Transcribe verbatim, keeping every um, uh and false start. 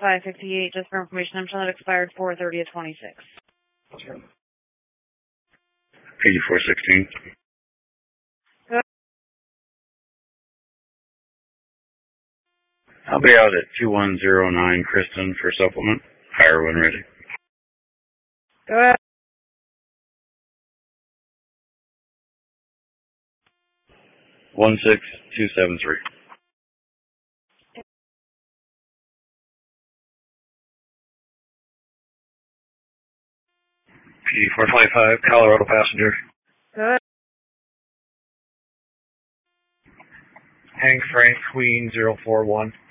five fifty-eight, just for information. I'm showing that expired four thirty of twenty-six. eighty-four sixteen. I'll be out at two one zero nine Kristen for supplement. Hire when ready. Go ahead. one six two seven three. P four twenty-five, Colorado passenger. Go ahead. Hank Frank Queen zero four one.